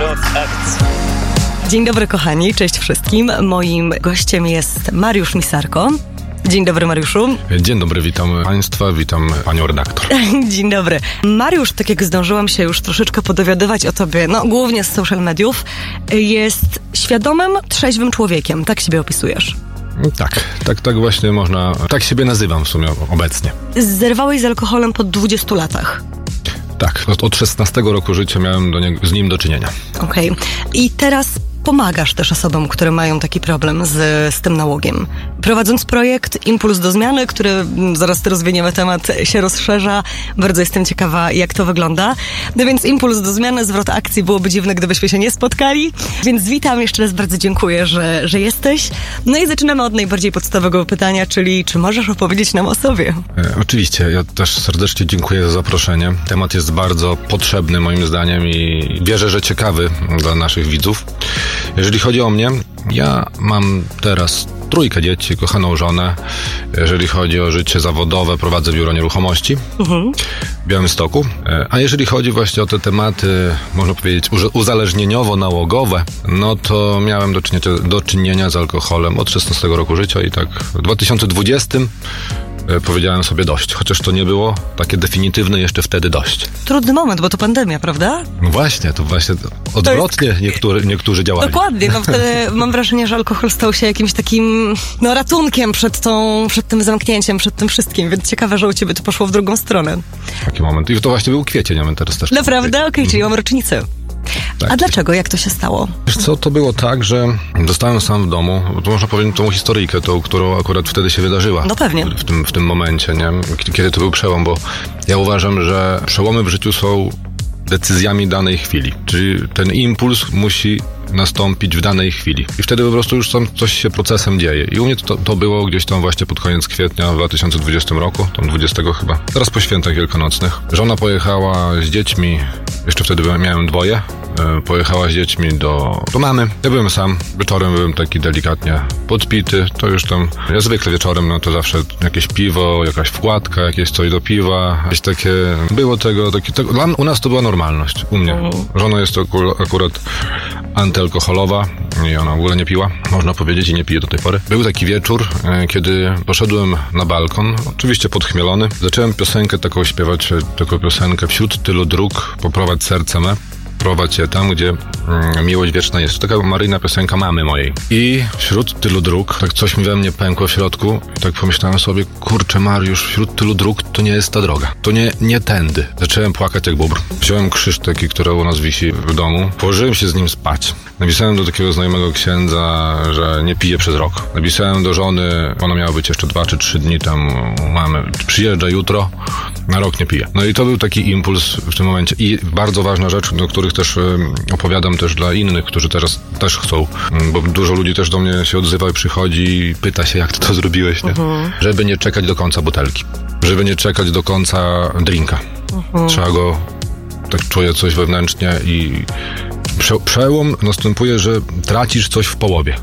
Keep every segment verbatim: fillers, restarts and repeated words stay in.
zwrot akcji. Dzień dobry kochani, cześć wszystkim. Moim gościem jest Mariusz Misarko. Dzień dobry, Mariuszu. Dzień dobry, witam Państwa, witam Panią redaktor. Dzień dobry. Mariusz, tak jak zdążyłam się już troszeczkę podowiadywać o tobie, no głównie z social mediów, jest świadomym, trzeźwym człowiekiem. Tak siebie opisujesz. Tak, tak, tak właśnie można, tak siebie nazywam w sumie obecnie. Zerwałeś z alkoholem po dwudziestu latach. Tak, od, od szesnastego roku życia miałem do niego, z nim do czynienia. Okej. Okay. I teraz pomagasz też osobom, które mają taki problem z, z tym nałogiem. Prowadząc projekt Impuls do Zmiany, który, zaraz rozwiniemy temat, się rozszerza. Bardzo jestem ciekawa, jak to wygląda. No więc Impuls do Zmiany, zwrot akcji, byłoby dziwne, gdybyśmy się nie spotkali. Więc witam, jeszcze raz bardzo dziękuję, że, że jesteś. No i zaczynamy od najbardziej podstawowego pytania, czyli czy możesz opowiedzieć nam o sobie? E, oczywiście, ja też serdecznie dziękuję za zaproszenie. Temat jest bardzo potrzebny moim zdaniem i wierzę, że ciekawy dla naszych widzów. Jeżeli chodzi o mnie, ja mam teraz trójkę dzieci, kochaną żonę. Jeżeli chodzi o życie zawodowe, prowadzę biuro nieruchomości uh-huh. w Białymstoku. A jeżeli chodzi właśnie o te tematy, można powiedzieć, uzależnieniowo-nałogowe, no to miałem do czynienia, do czynienia z alkoholem od szesnastego roku życia i tak w dwa tysiące dwudziestym powiedziałem sobie dość, chociaż to nie było takie definitywne jeszcze wtedy dość. Trudny moment, bo to pandemia, prawda? No właśnie, to właśnie odwrotnie jest... niektórzy, niektórzy działali. Dokładnie, no wtedy mam wrażenie, że alkohol stał się jakimś takim no ratunkiem przed, tą, przed tym zamknięciem, przed tym wszystkim, więc ciekawe, że u ciebie to poszło w drugą stronę. Taki moment. I to właśnie był kwiecień, a my teraz też... Naprawdę? Okej, okay, czyli mam rocznicę. Tak. A dlaczego? Jak to się stało? Wiesz co, to było tak, że zostałem sam w domu, to można powiedzieć tą historyjkę, tą, którą akurat wtedy się wydarzyła. No pewnie. W tym, w tym momencie, nie? Kiedy to był przełom, bo ja uważam, że przełomy w życiu są decyzjami danej chwili. Czyli ten impuls musi nastąpić w danej chwili. I wtedy po prostu już tam coś się procesem dzieje. I u mnie to, to było gdzieś tam właśnie pod koniec kwietnia w dwa tysiące dwudziestym roku, tam dwudziestego chyba, teraz po świętach wielkanocnych. Żona pojechała z dziećmi, jeszcze wtedy miałem dwoje, pojechała z dziećmi do, do mamy. Ja byłem sam. Wieczorem byłem taki delikatnie podpity. To już tam, ja zwykle wieczorem, no to zawsze jakieś piwo, jakaś wkładka, jakieś coś do piwa. Jakieś takie, było tego, takie, tego dla, u nas to była normalność. U mnie. Żona jest to akurat antyalkoholowa i ona w ogóle nie piła, można powiedzieć, i nie pije do tej pory. Był taki wieczór, kiedy poszedłem na balkon, oczywiście podchmielony. Zacząłem piosenkę taką śpiewać, taką piosenkę Wśród tylu dróg poprowadź serce me. Prowadź je tam, gdzie mm, miłość wieczna jest. Taka maryjna piosenka mamy mojej. I wśród tylu dróg, tak coś mi we mnie pękło w środku i tak pomyślałem sobie, kurczę Mariusz, wśród tylu dróg to nie jest ta droga. To nie, nie tędy. Zacząłem płakać jak bóbr. Wziąłem krzyż taki, który u nas wisi w domu. Położyłem się z nim spać. Napisałem do takiego znajomego księdza, że nie piję przez rok. Napisałem do żony, ona miała być jeszcze dwa czy trzy dni tam u mamy. Przyjeżdża jutro, na rok nie piję. No i to był taki impuls w tym momencie. I bardzo ważna rzecz, do których też opowiadam też dla innych, którzy teraz też chcą, bo dużo ludzi też do mnie się odzywa i przychodzi i pyta się, jak ty to zrobiłeś, nie? Uh-huh. Żeby nie czekać do końca butelki. Żeby nie czekać do końca drinka. Uh-huh. Trzeba go, tak czuję coś wewnętrznie i prze, przełom następuje, że tracisz coś w połowie.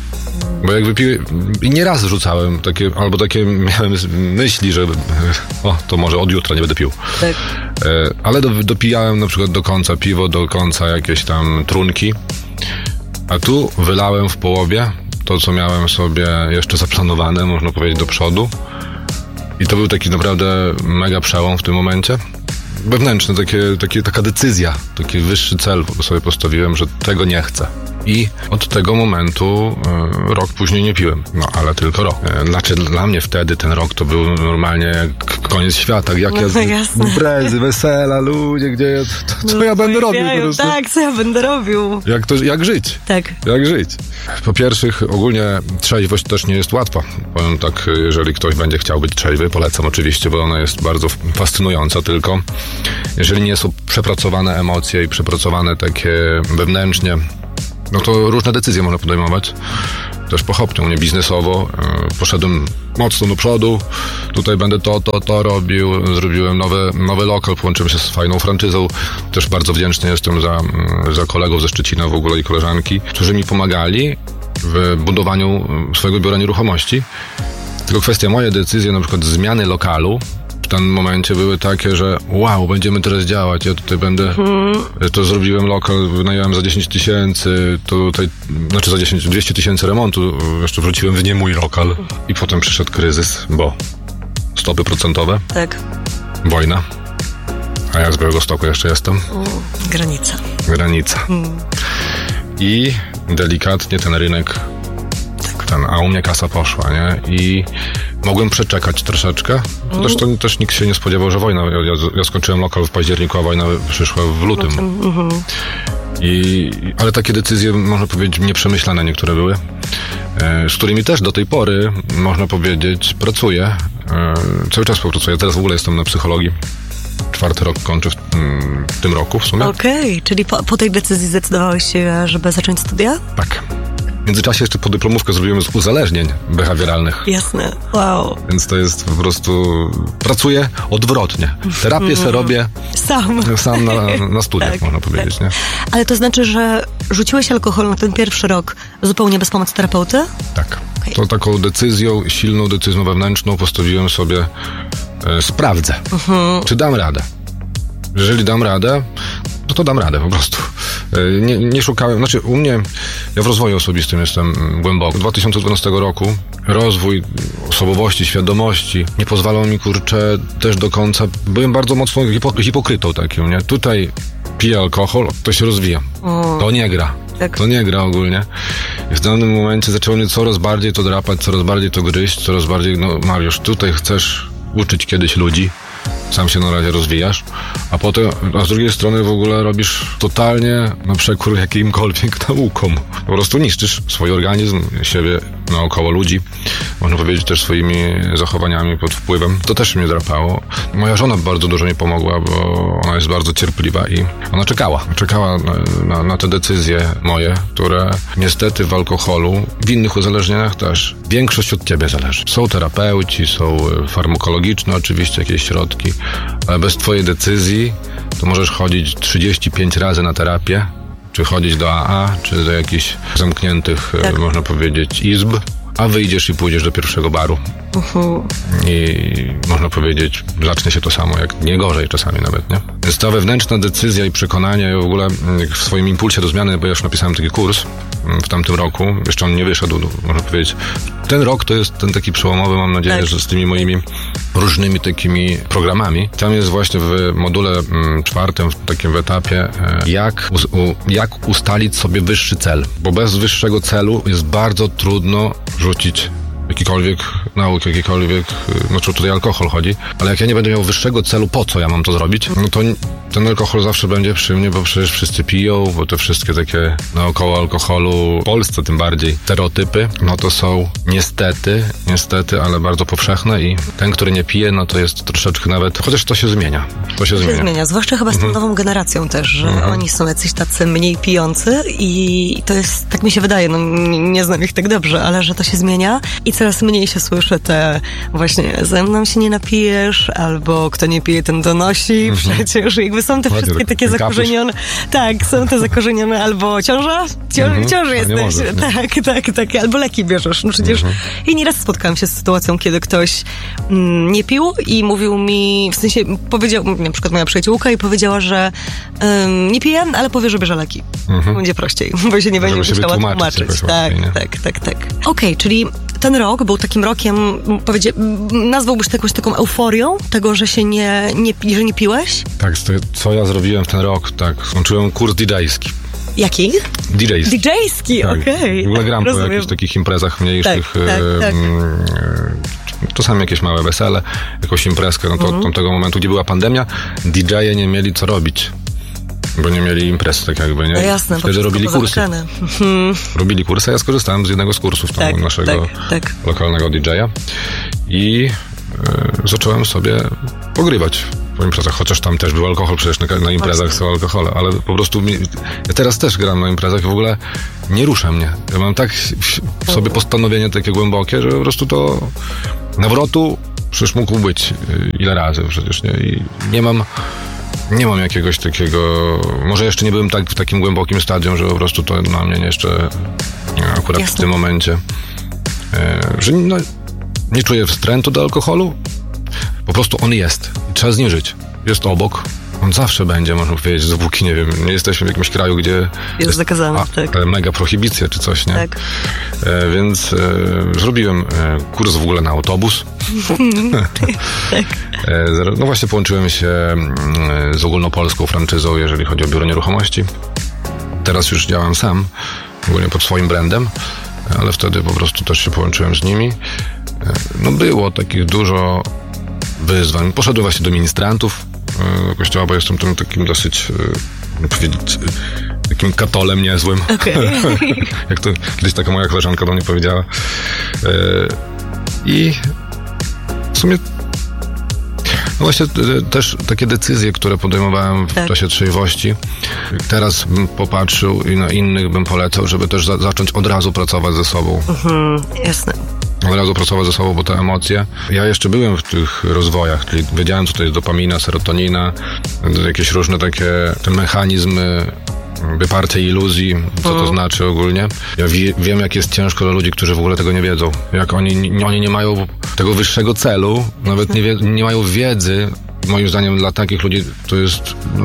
Bo jak wypiłem, i nieraz rzucałem takie, albo takie miałem myśli, że o, to może od jutra nie będę pił. Tak. E, ale do, dopijałem na przykład do końca piwo, do końca jakieś tam trunki, a tu wylałem w połowie to, co miałem sobie jeszcze zaplanowane, można powiedzieć, do przodu. I to był taki naprawdę mega przełom w tym momencie. Wewnętrzny, takie, takie, taka decyzja, taki wyższy cel sobie postawiłem, że tego nie chcę. I od tego momentu e, rok później nie piłem. No, ale tylko rok. E, znaczy dla mnie wtedy ten rok to był normalnie jak koniec świata. Jak no, ja imprezy, wesela, ludzie, gdzie ja, to, co no, ja będę robił po prostu. Tak, co ja będę robił. Jak, to, jak żyć. Tak. Jak żyć. Po pierwsze, ogólnie trzeźwość też nie jest łatwa. Powiem tak, jeżeli ktoś będzie chciał być trzeźwy, polecam oczywiście, bo ona jest bardzo fascynująca, tylko jeżeli nie są przepracowane emocje i przepracowane takie wewnętrznie, no to różne decyzje można podejmować. Też pochopnie, u mnie biznesowo. Yy, poszedłem mocno do przodu. Tutaj będę to, to, to robił. Zrobiłem nowy, nowy lokal, połączyłem się z fajną franczyzą. Też bardzo wdzięczny jestem za, za kolegów ze Szczecina w ogóle i koleżanki, którzy mi pomagali w budowaniu swojego biura nieruchomości. Tylko kwestia mojej decyzji, na przykład zmiany lokalu, danym momencie były takie, że wow, będziemy teraz działać, ja tutaj będę, hmm. to zrobiłem lokal, wynająłem za dziesięć tysięcy, to tutaj, znaczy za dziesięć, dwieście tysięcy remontu, jeszcze wróciłem w nie mój lokal i potem przyszedł kryzys, bo stopy procentowe, tak. Wojna, a ja z Białegostoku jeszcze jestem. U, granica. Granica. Hmm. I delikatnie ten rynek, tak. ten, a u mnie kasa poszła, nie? I mogłem przeczekać troszeczkę. Mm. Zresztą też nikt się nie spodziewał, że wojna. Ja, ja, ja skończyłem lokal w październiku, a wojna przyszła w lutym. Mm-hmm. I, ale takie decyzje, można powiedzieć, nieprzemyślane niektóre były, e, z którymi też do tej pory, można powiedzieć, pracuję. E, cały czas pracuję. Teraz w ogóle jestem na psychologii. Czwarty rok kończę w, w tym roku w sumie. Okej, okay, czyli po, po tej decyzji zdecydowałeś się, żeby zacząć studia? Tak. W międzyczasie jeszcze podyplomówkę zrobiłem z uzależnień behawioralnych. Jasne, wow. Więc to jest po prostu... Pracuję odwrotnie. Terapię mm. se robię sam, sam na, na studiach, tak, można powiedzieć. Tak. Nie? Ale to znaczy, że rzuciłeś alkohol na ten pierwszy rok zupełnie bez pomocy terapeuty? Tak. Okay. To taką decyzją, silną decyzją wewnętrzną postawiłem sobie, e, sprawdzę, uh-huh. czy dam radę. Jeżeli dam radę, no to dam radę po prostu. Nie, nie szukałem, znaczy u mnie, ja w rozwoju osobistym jestem głęboko. dwa tysiące dwunastego roku rozwój osobowości, świadomości nie pozwalał mi, kurczę, też do końca. Byłem bardzo mocno hipo- hipokrytą takim, nie? Tutaj piję alkohol, to się rozwija. O. To nie gra. Tak. To nie gra ogólnie. I w danym momencie zaczęło mnie coraz bardziej to drapać, coraz bardziej to gryźć, coraz bardziej, no Mariusz, tutaj chcesz uczyć kiedyś ludzi, sam się na razie rozwijasz, a potem, a z drugiej strony w ogóle robisz totalnie na przekór jakimkolwiek naukom. Po prostu niszczysz swój organizm, siebie, naokoło ludzi. Można powiedzieć też swoimi zachowaniami pod wpływem. To też mnie drapało. Moja żona bardzo dużo mi pomogła, bo ona jest bardzo cierpliwa i ona czekała. Czekała na, na, na te decyzje moje, które niestety w alkoholu, w innych uzależnieniach też, większość od ciebie zależy. Są terapeuci, są farmakologiczne oczywiście jakieś środki, ale bez twojej decyzji to możesz chodzić trzydzieści pięć razy na terapię, czy chodzić do A A, czy do jakichś zamkniętych, tak. można powiedzieć, izb, a wyjdziesz i pójdziesz do pierwszego baru. Uh-huh. I można powiedzieć, zacznie się to samo, jak nie gorzej czasami nawet, nie? Więc ta wewnętrzna decyzja i przekonanie, ja w ogóle w swoim impulsie do zmiany, bo ja już napisałem taki kurs w tamtym roku, jeszcze on nie wyszedł, można powiedzieć. Ten rok to jest ten taki przełomowy, mam nadzieję, tak. że z tymi moimi różnymi takimi programami. Tam jest właśnie w module mm, czwartym, w takim etapie, e, jak, u, u, jak ustalić sobie wyższy cel. Bo bez wyższego celu jest bardzo trudno rzucić jakikolwiek nauk, jakikolwiek, znaczy tutaj alkohol chodzi, ale jak ja nie będę miał wyższego celu, po co ja mam to zrobić, no to ten alkohol zawsze będzie przy mnie, bo przecież wszyscy piją, bo te wszystkie takie naokoło alkoholu, w Polsce tym bardziej, stereotypy, no to są niestety, niestety, ale bardzo powszechne i ten, który nie pije, no to jest troszeczkę nawet, chociaż to się zmienia. To się, to zmienia. się zmienia. Zwłaszcza chyba z tą mhm. nową generacją też, że mhm. oni są jacyś tacy mniej pijący i to jest, tak mi się wydaje, no nie, nie znam ich tak dobrze, ale że to się zmienia i coraz mniej się słyszy te właśnie ze mną się nie napijesz, albo kto nie pije, ten donosi, mhm. przecież jakby są te Chodź, wszystkie takie zakorzenione, tak, są te zakorzenione, albo ciąża, Cią, mhm. ciąży jesteś, możesz, tak, tak, tak, albo leki bierzesz, no przecież mhm. i nieraz spotkałam się z sytuacją, kiedy ktoś mm, nie pił i mówił mi, w sensie powiedział, na przykład moja przyjaciółka i powiedziała, że um, nie piję, ale powie, że bierze leki. Mhm. Będzie prościej, bo się nie będzie musiała tłumaczyć. tłumaczyć. Tak, łatwiej, tak, tak, tak. Okej, okay, czyli ten rok był takim rokiem, powiedzie, nazwałbyś to jakąś taką euforią tego, że się nie, nie, że nie piłeś? Tak, co ja zrobiłem w ten rok, tak, skończyłem kurs didżejski. Jaki? didżejski. didżejski, tak. okej. Okay. W ogóle gram Rozumiem. po jakichś takich imprezach mniejszych, tak, tak, tak. E, czasami jakieś małe wesele, jakąś imprezkę, no to mhm. od tamtego momentu, gdzie była pandemia, didżeje nie mieli co robić. Bo nie mieli imprez, tak jakby, nie? No jasne, wtedy robili kursy. Robili kursy, a ja skorzystałem z jednego z kursów tam tak, naszego tak, tak. lokalnego didżeja i e, zacząłem sobie pogrywać po imprezach, chociaż tam też był alkohol, przecież na, na imprezach są alkohole, ale po prostu mi, ja teraz też gram na imprezach i w ogóle nie rusza mnie. Ja mam tak w sobie postanowienie takie głębokie, że po prostu to nawrotu przecież mógł być ile razy przecież, nie? I nie mam Nie mam jakiegoś takiego, może jeszcze nie byłem tak w takim głębokim stadium, że po prostu to na mnie jeszcze akurat Jasne. w tym momencie, e, że no, nie czuję wstrętu do alkoholu. po prostu on jest. I trzeba z nim żyć. Jest obok. On zawsze będzie, można powiedzieć, dopóki, nie wiem, nie jesteśmy w jakimś kraju, gdzie jest, jest zakazane, a, tak. mega prohibicja czy coś, nie? Tak. E, więc e, zrobiłem e, kurs w ogóle na autobus. Tak. e, no właśnie połączyłem się e, z ogólnopolską franczyzą, jeżeli chodzi o biuro nieruchomości. Teraz już działam sam, ogólnie pod swoim brandem, ale wtedy po prostu też się połączyłem z nimi. E, no było takich dużo wyzwań. Poszedłem właśnie do ministrantów do kościoła, bo jestem tam takim dosyć, jak powiedzieć, takim katolem niezłym. Okay. Jak to kiedyś taka moja koleżanka do mnie powiedziała. I w sumie no właśnie też takie decyzje, które podejmowałem w tak. czasie trzeźwości, teraz bym popatrzył i na innych bym polecał, żeby też za- zacząć od razu pracować ze sobą. Mhm, jasne. Od razu pracować ze sobą, bo te emocje. Ja jeszcze byłem w tych rozwojach, czyli wiedziałem, co to jest dopamina, serotonina, jakieś różne takie te mechanizmy wypartej iluzji, co to mhm. znaczy ogólnie. Ja wie, wiem, jak jest ciężko dla ludzi, którzy w ogóle tego nie wiedzą. Jak oni, oni nie mają tego wyższego celu, nawet nie, wie, nie mają wiedzy. Moim zdaniem dla takich ludzi to jest... No,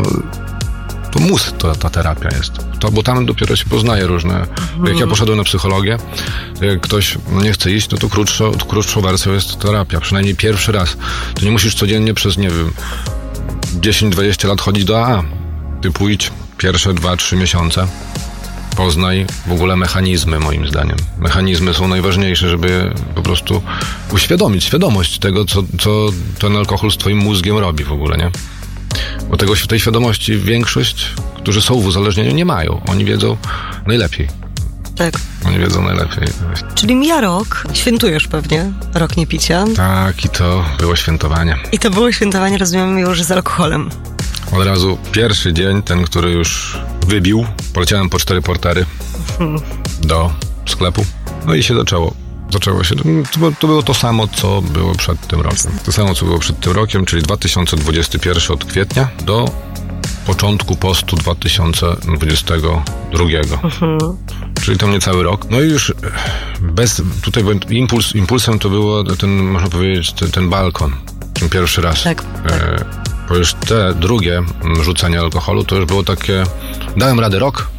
to mus to, ta terapia jest. To, bo tam dopiero się poznaje różne... Mhm. Jak ja poszedłem na psychologię, to jak ktoś nie chce iść, no to krótszą, krótszą wersją jest terapia. Przynajmniej pierwszy raz. To nie musisz codziennie przez, nie wiem, dziesięć dwadzieścia lat chodzić do A A. Ty pójdź pierwsze dwa trzy miesiące. Poznaj w ogóle mechanizmy, moim zdaniem. Mechanizmy są najważniejsze, żeby po prostu uświadomić świadomość tego, co, co ten alkohol z twoim mózgiem robi w ogóle, nie? Bo tego, tej świadomości większość, którzy są w uzależnieniu, nie mają. Oni wiedzą najlepiej. Tak. Oni wiedzą najlepiej. Czyli mija rok, świętujesz pewnie rok niepicia. Tak, i to było świętowanie. I to było świętowanie, rozumiem, już z alkoholem. Od razu pierwszy dzień, ten, który już wybił, poleciałem po cztery portery hmm. do sklepu. No i się zaczęło. Zaczęło się. To było to samo, co było przed tym rokiem. To samo, co było przed tym rokiem, czyli dwa tysiące dwudziesty pierwszy od kwietnia do początku postu dwa tysiące dwudziestego drugiego. Mhm. Czyli to niecały rok. No i już bez, tutaj impuls, impulsem to było ten, można powiedzieć, ten, ten balkon. Ten pierwszy raz. Tak, tak. E, bo już te drugie rzucenie alkoholu to już było takie, dałem radę rok.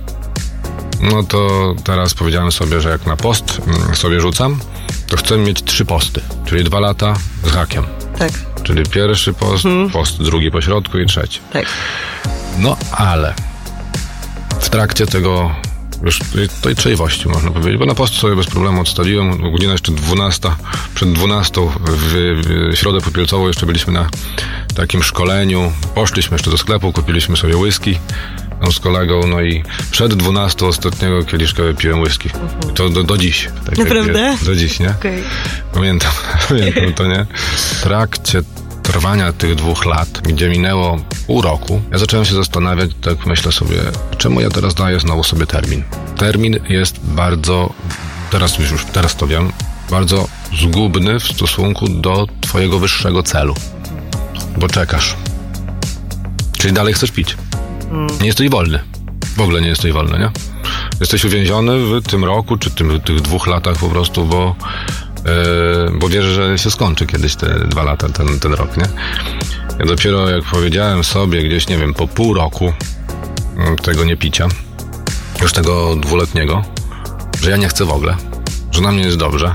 No to teraz powiedziałem sobie, że jak na post sobie rzucam, to chcę mieć trzy posty, czyli dwa lata z hakiem. Tak. Czyli pierwszy post, hmm. post drugi po środku i trzeci. Tak. No ale w trakcie tego już tej trzeźwości, można powiedzieć, bo na post sobie bez problemu odstawiłem, godzina jeszcze dwunasta, przed dwunastą w, w środę popielcową jeszcze byliśmy na takim szkoleniu, poszliśmy jeszcze do sklepu, kupiliśmy sobie whisky z kolegą, no i przed dwunastą ostatniego kieliszka wypiłem whisky. I to do, do dziś. Tak naprawdę? Jak, do dziś, nie? Okay. Pamiętam, pamiętam to, nie? W trakcie trwania tych dwóch lat, gdzie minęło pół roku, ja zacząłem się zastanawiać, tak myślę sobie, czemu ja teraz daję znowu sobie termin. Termin jest bardzo, teraz już, teraz to wiem, bardzo zgubny w stosunku do twojego wyższego celu. Bo czekasz. Czyli dalej chcesz pić. Nie jesteś wolny. W ogóle nie jesteś wolny, nie? Jesteś uwięziony w tym roku, czy tym, tych dwóch latach po prostu, bo, yy, bo wierzę, że się skończy kiedyś te dwa lata, ten, ten rok, nie? Ja dopiero jak powiedziałem sobie gdzieś, nie wiem, po pół roku tego niepicia, już tego dwuletniego, że ja nie chcę w ogóle, że na mnie jest dobrze,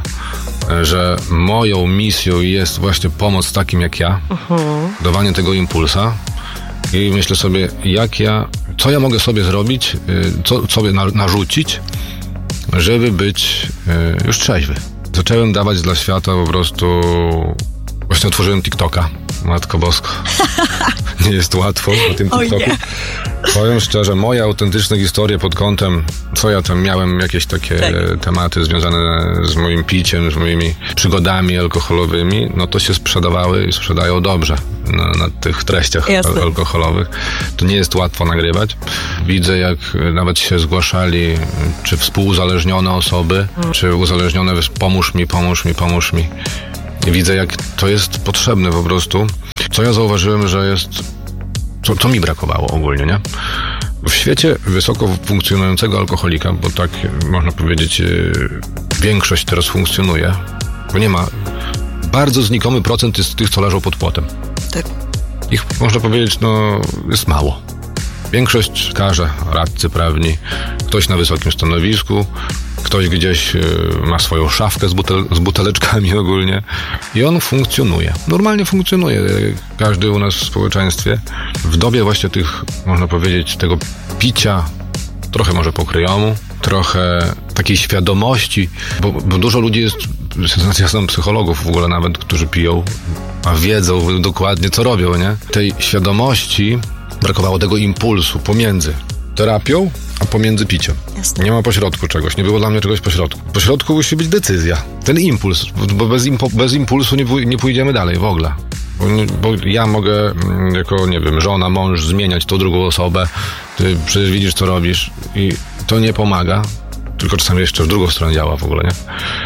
że moją misją jest właśnie pomoc takim jak ja, uh-huh. dawanie tego impulsa. I myślę sobie, jak ja, co ja mogę sobie zrobić, co sobie na, narzucić, żeby być y, już trzeźwy. Zacząłem dawać dla świata po prostu, właśnie otworzyłem TikToka, Matko Bosko. Nie jest łatwo na tym TikToku. Powiem szczerze, moje autentyczne historie pod kątem, co ja tam miałem, jakieś takie tak. tematy związane z moim piciem, z moimi przygodami alkoholowymi, no to się sprzedawały i sprzedają dobrze na, na tych treściach al- alkoholowych. To nie jest łatwo nagrywać. Widzę, jak nawet się zgłaszali, czy współuzależnione osoby, hmm. czy uzależnione, pomóż mi, pomóż mi, pomóż mi. I widzę, jak to jest potrzebne po prostu. Co ja zauważyłem, że jest... Co, co mi brakowało ogólnie, nie? W świecie wysoko funkcjonującego alkoholika, bo tak można powiedzieć, większość teraz funkcjonuje, bo nie ma bardzo znikomy procent jest tych, co leżą pod płotem. Tak. Ich, można powiedzieć, no, jest mało. Większość lekarze, radcy prawni, ktoś na wysokim stanowisku, ktoś gdzieś y, ma swoją szafkę z, butel, z buteleczkami ogólnie i on funkcjonuje. Normalnie funkcjonuje. Każdy u nas w społeczeństwie. W dobie właśnie tych, można powiedzieć, tego picia, trochę może pokryjomu, trochę takiej świadomości, bo, bo dużo ludzi jest, ja znam psychologów w ogóle nawet, którzy piją, a wiedzą dokładnie, co robią, nie? Tej świadomości brakowało, tego impulsu pomiędzy terapią, a pomiędzy piciem. Jasne. Nie ma pośrodku czegoś, nie było dla mnie czegoś pośrodku. Pośrodku musi być decyzja, ten impuls, bo bez, impu, bez impulsu nie, nie pójdziemy dalej w ogóle. Bo, bo ja mogę jako, nie wiem, żona, mąż zmieniać tą drugą osobę, ty przecież widzisz, co robisz i to nie pomaga, tylko czasami jeszcze w drugą stronę działa w ogóle, nie?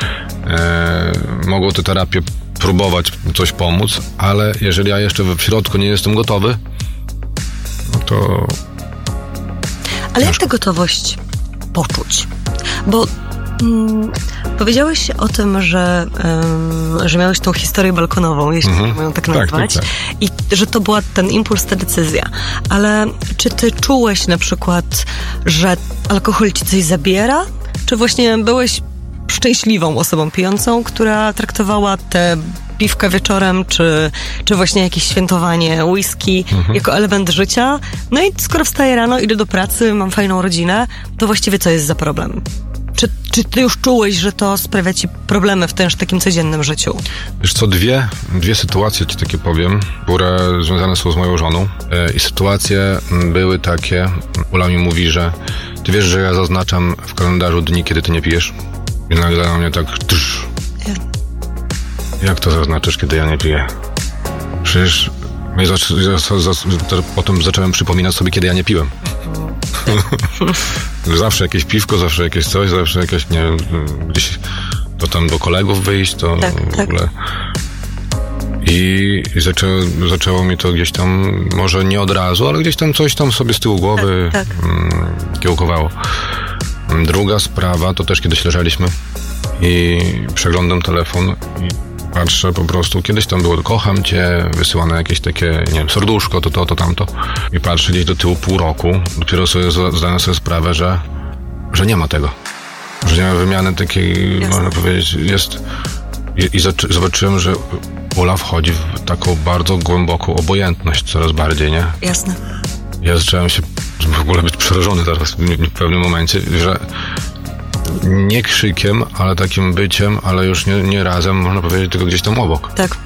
Eee, mogą te terapie próbować coś pomóc, ale jeżeli ja jeszcze w środku nie jestem gotowy, no to... Ale jak tę gotowość poczuć? Bo mm, powiedziałeś o tym, że, um, że miałeś tą historię balkonową, jeśli mm-hmm. mogę ją tak nazwać, tak, tak, tak. I że to była ten impuls, ta decyzja. Ale czy ty czułeś na przykład, że alkohol ci coś zabiera? Czy właśnie byłeś szczęśliwą osobą pijącą, która traktowała te piwka wieczorem, czy, czy właśnie jakieś świętowanie whisky mhm. jako element życia. No i skoro wstaję rano, idę do pracy, mam fajną rodzinę, to właściwie co jest za problem? Czy, czy ty już czułeś, że to sprawia ci problemy w też takim codziennym życiu? Wiesz co, dwie, dwie sytuacje ci takie powiem, które związane są z moją żoną. Yy, I sytuacje były takie, Ula mi mówi, że ty wiesz, że ja zaznaczam w kalendarzu dni, kiedy ty nie pijesz. I nagle na mnie tak... Tsz, jak to zaznaczysz, kiedy ja nie piję? Przecież ja zac- ja zac- potem zacząłem przypominać sobie, kiedy ja nie piłem. Zawsze jakieś piwko, zawsze jakieś coś, zawsze jakieś, nie wiem, gdzieś to tam do kolegów wyjść, to tak, w tak. ogóle. I, i zaczęło, zaczęło mi to gdzieś tam, może nie od razu, ale gdzieś tam coś tam sobie z tyłu głowy tak, tak. Mm, kiełkowało. Druga sprawa, to też kiedyś leżeliśmy i przeglądam telefon i patrzę po prostu, kiedyś tam było kocham cię, wysyłane jakieś takie, nie wiem, serduszko, to to, to tamto i patrzę gdzieś do tyłu pół roku, dopiero sobie zdałem sobie sprawę, że, że nie ma tego, że nie ma wymiany takiej, Jasne. można powiedzieć, jest i, i zac- zobaczyłem, że Ula wchodzi w taką bardzo głęboką obojętność coraz bardziej, nie? Jasne. Ja zacząłem się w ogóle być przerażony teraz w pewnym momencie, że nie krzykiem, ale takim byciem, ale już nie, nie razem, można powiedzieć, tylko gdzieś tam obok. Tak.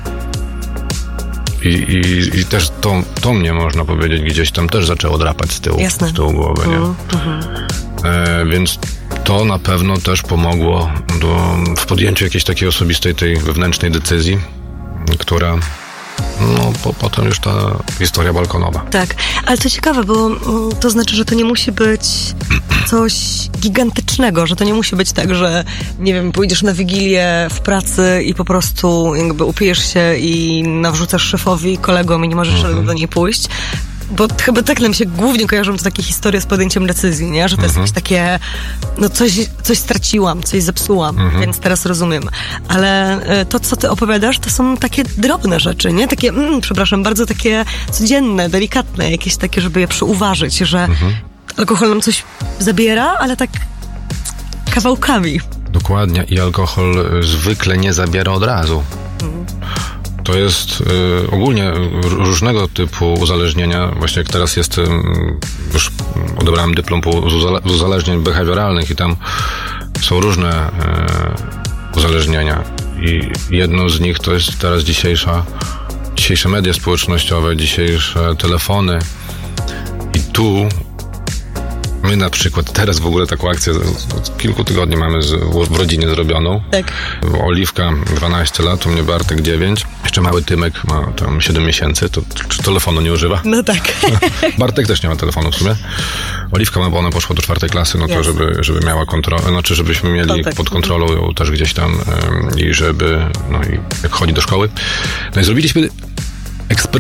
I, i, i też to, to mnie, można powiedzieć, gdzieś tam też zaczęło drapać z tyłu, Jasne. z tyłu głowy, nie? Mm-hmm. E, więc to na pewno też pomogło do, w podjęciu jakiejś takiej osobistej, tej wewnętrznej decyzji, która no, po, potem już ta historia balkonowa. Tak, ale to ciekawe, bo to znaczy, że to nie musi być coś gigantycznego, że to nie musi być tak, że nie wiem, pójdziesz na wigilię w pracy i po prostu jakby upijesz się i nawrzucasz szefowi, kolegom i nie możesz mm-hmm. do niej pójść. Bo chyba tak nam się głównie kojarzą to takie historie z podjęciem decyzji, nie? Że to jest mhm. jakieś takie, no coś, coś straciłam, coś zepsułam, mhm. więc teraz rozumiem. Ale to, co ty opowiadasz, to są takie drobne rzeczy, nie? Takie, mm, przepraszam, bardzo takie codzienne, delikatne, jakieś takie, żeby je przyuważyć, że mhm. alkohol nam coś zabiera, ale tak kawałkami. Dokładnie. I alkohol zwykle nie zabiera od razu. Mhm. To jest y, ogólnie różnego typu uzależnienia. Właśnie jak teraz jest, y, już odebrałem dyplom z, uzale- z uzależnień behawioralnych i tam są różne y, uzależnienia. I jedno z nich to jest teraz dzisiejsza, dzisiejsze media społecznościowe, dzisiejsze telefony. I tu my na przykład teraz w ogóle taką akcję od kilku tygodni mamy z, w rodzinie zrobioną. Tak. Oliwka dwanaście lat, u mnie Bartek dziewięć. Jeszcze mały Tymek ma tam siedem miesięcy, to czy telefonu nie używa? No tak. Bartek też nie ma telefonu w sumie. Oliwka ma, bo ona poszła do czwartej klasy, no to yes. żeby, żeby miała kontrolę, znaczy żebyśmy mieli Kontakt. pod kontrolą ją też gdzieś tam um, i żeby, no i jak chodzi do szkoły. No i zrobiliśmy eksperyment